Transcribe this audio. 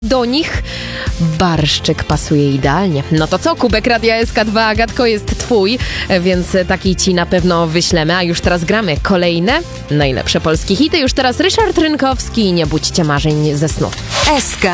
Do nich barszczyk pasuje idealnie. No to co, kubek Radia SK2, Agatko, jest twój, więc taki ci na pewno wyślemy. A już teraz gramy kolejne najlepsze polskie hity. Już teraz Ryszard Rynkowski, Nie budźcie marzeń ze snu. SK.